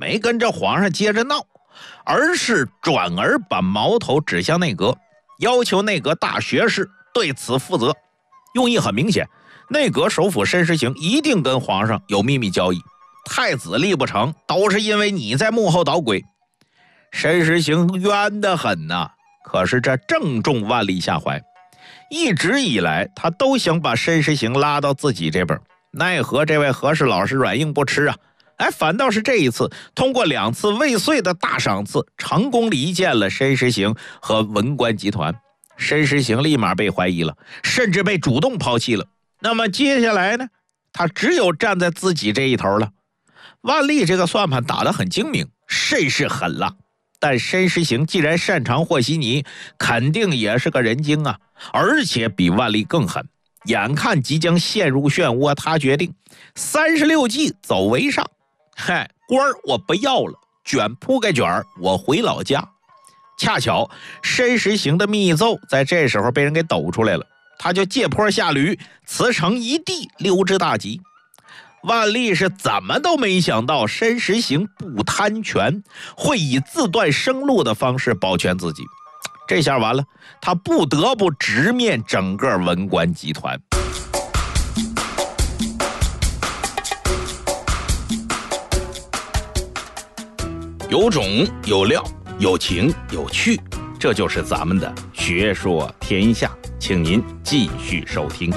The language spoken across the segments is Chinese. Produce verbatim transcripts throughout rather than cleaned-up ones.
没跟着皇上接着闹，而是转而把矛头指向内阁，要求内阁大学士对此负责。用意很明显，内阁首辅申时行一定跟皇上有秘密交易，太子立不成都是因为你在幕后捣鬼。申时行冤得很呐、啊，可是这正中万历下怀，一直以来他都想把申时行拉到自己这边，奈何这位和事老师软硬不吃啊！哎，反倒是这一次通过两次未遂的大赏赐，成功离间了申时行和文官集团。申时行立马被怀疑了，甚至被主动抛弃了。那么接下来呢，他只有站在自己这一头了。万历这个算盘打得很精明，甚是狠辣，但申时行既然擅长和稀泥，肯定也是个人精啊，而且比万历更狠。眼看即将陷入漩涡，他决定三十六计走为上。嗨，官儿我不要了，卷铺盖卷儿我回老家。恰巧申时行的密奏在这时候被人给抖出来了，他就借坡下驴，辞呈一地，溜之大吉。万历是怎么都没想到申时行不贪权，会以自断生路的方式保全自己。这下完了，他不得不直面整个文官集团。有种有料，有情有趣，这就是咱们的学说天下，请您继续收听。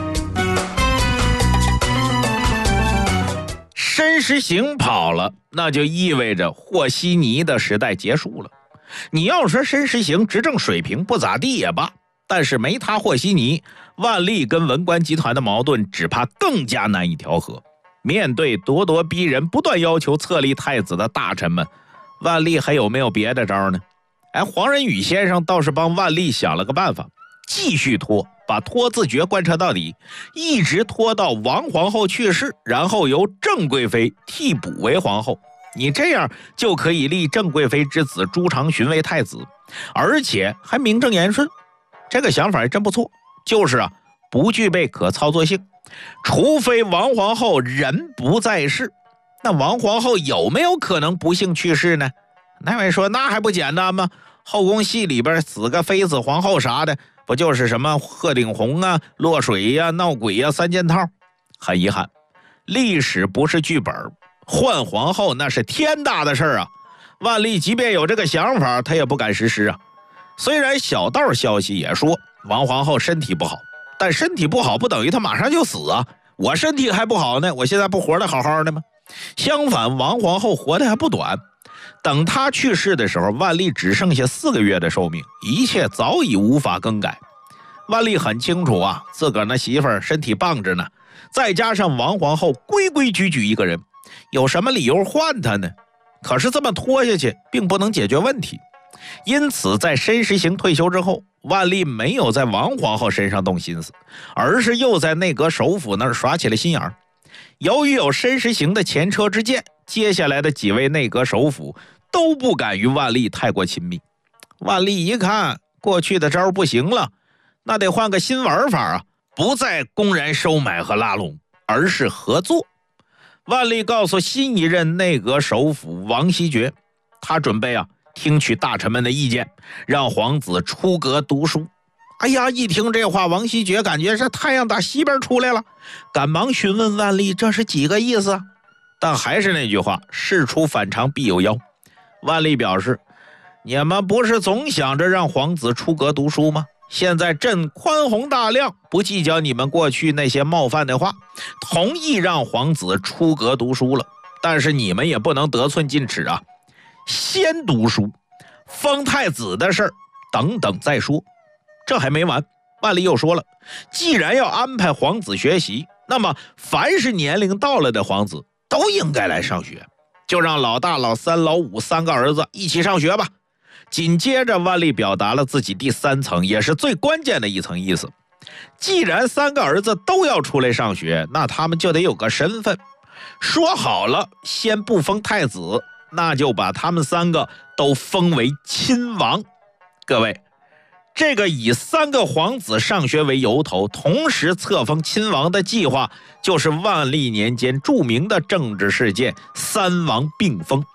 申时行跑了，那就意味着和稀泥的时代结束了。你要说申时行执政水平不咋地也罢，但是没他和稀泥，万历跟文官集团的矛盾只怕更加难以调和。面对咄咄逼人、不断要求册立太子的大臣们，万历还有没有别的招呢？哎，黄仁宇先生倒是帮万历想了个办法，继续拖，把拖字诀贯彻到底，一直拖到王皇后去世，然后由郑贵妃替补为皇后。你这样就可以立郑贵妃之子朱常洵为太子，而且还名正言顺。这个想法还真不错，就是啊，不具备可操作性。除非王皇后人不在世，那王皇后有没有可能不幸去世呢？那位说那还不简单吗？后宫戏里边死个妃子皇后啥的，不就是什么鹤顶红啊、落水呀、啊、闹鬼呀、啊、三件套？很遗憾，历史不是剧本，换皇后那是天大的事啊！万历即便有这个想法，他也不敢实施啊。虽然小道消息也说王皇后身体不好，但身体不好不等于她马上就死啊！我身体还不好呢，我现在不活得好好的吗？相反，王皇后活得还不短。等她去世的时候，万历只剩下四个月的寿命，一切早已无法更改。万历很清楚啊，自个儿那媳妇儿身体棒着呢，再加上王皇后规规矩矩一个人，有什么理由换她呢？可是这么拖下去并不能解决问题。因此在申时行退休之后，万历没有在王皇后身上动心思，而是又在内阁首辅那儿耍起了心眼儿。由于有申时行的前车之鉴，接下来的几位内阁首辅都不敢与万历太过亲密。万历一看过去的招不行了，那得换个新玩法啊，不再公然收买和拉拢，而是合作。万历告诉新一任内阁首辅王希爵，他准备啊听取大臣们的意见，让皇子出阁读书。哎呀，一听这话，王希爵感觉是太阳打西边出来了，赶忙询问万历这是几个意思啊？但还是那句话，事出反常必有妖。万历表示，你们不是总想着让皇子出阁读书吗？现在朕宽宏大量，不计较你们过去那些冒犯的话，同意让皇子出阁读书了。但是你们也不能得寸进尺啊，先读书，封太子的事儿等等再说。这还没完，万历又说了，既然要安排皇子学习，那么凡是年龄到了的皇子都应该来上学，就让老大、老三、老五三个儿子一起上学吧。紧接着万历表达了自己第三层也是最关键的一层意思，既然三个儿子都要出来上学，那他们就得有个身份。说好了先不封太子，那就把他们三个都封为亲王。各位，这个以三个皇子上学为由头，同时册封亲王的计划，就是万历年间著名的政治事件三王并封。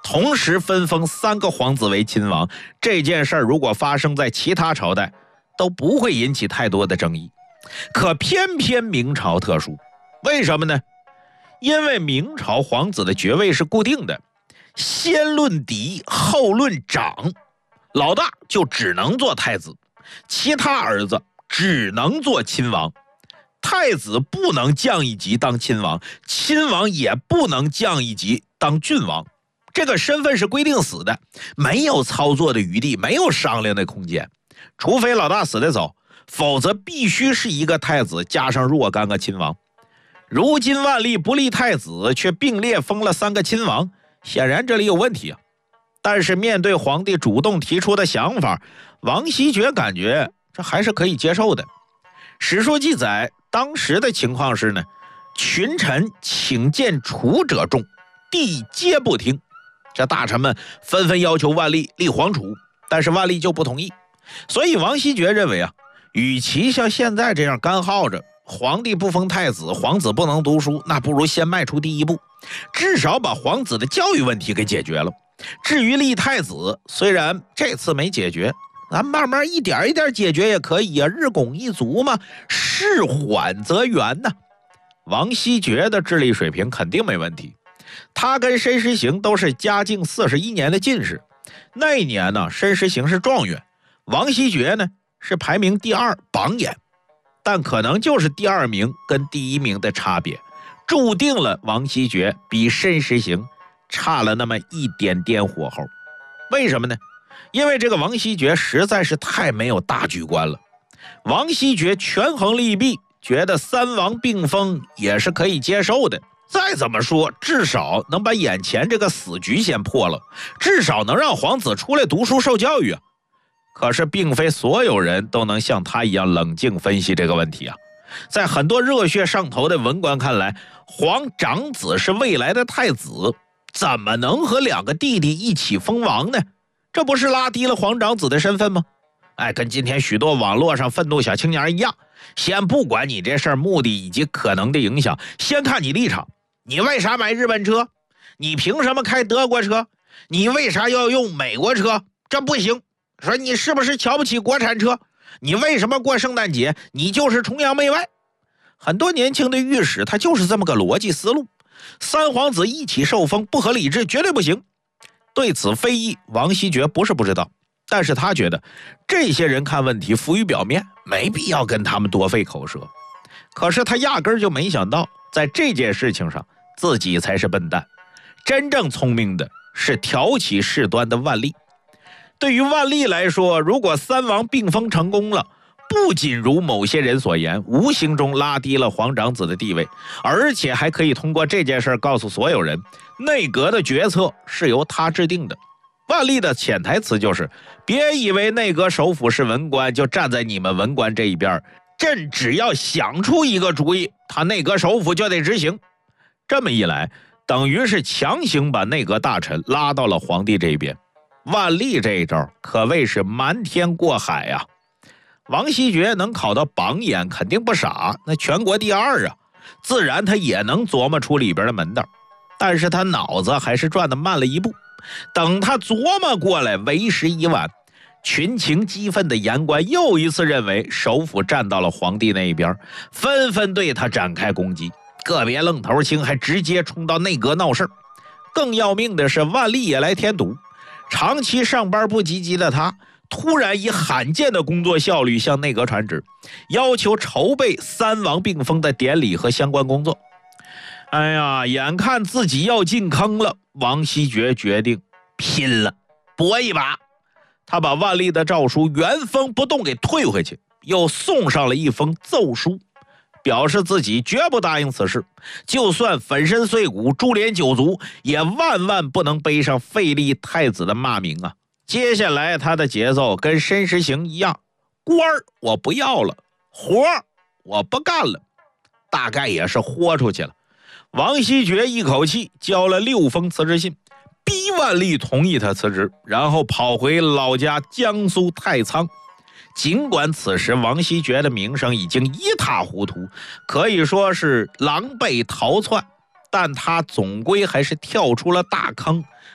同时分封三个皇子为亲王，这件事儿如果发生在其他朝代，都不会引起太多的争议。可偏偏明朝特殊，为什么呢？因为明朝皇子的爵位是固定的，先论嫡，后论长，老大就只能做太子，其他儿子只能做亲王。太子不能降一级当亲王，亲王也不能降一级当郡王，这个身份是规定死的，没有操作的余地，没有商量的空间。除非老大死得早，否则必须是一个太子加上若干个亲王。如今万历不立太子，却并列封了三个亲王，显然这里有问题啊。但是面对皇帝主动提出的想法，王希爵感觉这还是可以接受的。史书记载，当时的情况是呢，群臣请见楚者众，帝皆不听。这大臣们纷纷要求万历立皇储，但是万历就不同意。所以王希爵认为啊，与其像现在这样干耗着，皇帝不封太子，皇子不能读书，那不如先迈出第一步，至少把皇子的教育问题给解决了。至于立太子，虽然这次没解决，咱慢慢一点一点解决也可以啊，日拱一卒嘛，事缓则圆呐。王希爵的智力水平肯定没问题，他跟申时行都是嘉靖四十一年的进士，那一年呢，申时行是状元，王希爵呢是排名第二榜眼，但可能就是第二名跟第一名的差别，注定了王希爵比申时行差了那么一点点火候。为什么呢？因为这个王希爵实在是太没有大局观了。王希爵权衡利弊，觉得三王并封也是可以接受的，再怎么说至少能把眼前这个死局先破了，至少能让皇子出来读书受教育啊。可是并非所有人都能像他一样冷静分析这个问题啊。在很多热血上头的文官看来，皇长子是未来的太子，怎么能和两个弟弟一起封王呢？这不是拉低了皇长子的身份吗？哎，跟今天许多网络上愤怒小青年一样，先不管你这事儿目的以及可能的影响，先看你立场。你为啥买日本车？你凭什么开德国车？你为啥要用美国车？这不行。说你是不是瞧不起国产车？你为什么过圣诞节？你就是崇洋媚外。很多年轻的御史他就是这么个逻辑思路，三皇子一起受封不合理智，绝对不行。对此非议，王希爵不是不知道，但是他觉得这些人看问题浮于表面，没必要跟他们多费口舌。可是他压根就没想到，在这件事情上自己才是笨蛋，真正聪明的是挑起事端的万历。对于万历来说，如果三王并封成功了，不仅如某些人所言，无形中拉低了皇长子的地位，而且还可以通过这件事告诉所有人，内阁的决策是由他制定的。万历的潜台词就是，别以为内阁首辅是文官就站在你们文官这一边，朕只要想出一个主意，他内阁首辅就得执行。这么一来，等于是强行把内阁大臣拉到了皇帝这边。万历这一招可谓是瞒天过海啊。王希爵能考到榜眼肯定不傻，那全国第二啊，自然他也能琢磨出里边的门道。但是他脑子还是转得慢了一步，等他琢磨过来，为时已晚。群情激愤的言官又一次认为首辅站到了皇帝那一边，纷纷对他展开攻击，个别愣头青还直接冲到内阁闹事。更要命的是，万历也来添堵，长期上班不积极的他突然以罕见的工作效率向内阁传旨，要求筹备三王并封的典礼和相关工作。哎呀，眼看自己要进坑了，王希爵决定拼了，搏一把。他把万历的诏书原封不动给退回去，又送上了一封奏书，表示自己绝不答应此事，就算粉身碎骨、株连九族，也万万不能背上废立太子的骂名啊！接下来他的节奏跟申时行一样，官儿我不要了，活儿我不干了，大概也是豁出去了。王希爵一口气交了六封辞职信，逼万历同意他辞职，然后跑回老家江苏太仓。尽管此时王希爵的名声已经一塌糊涂，可以说是狼狈逃窜，但他总归还是跳出了大坑，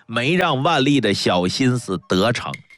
没让万历的小心思得逞。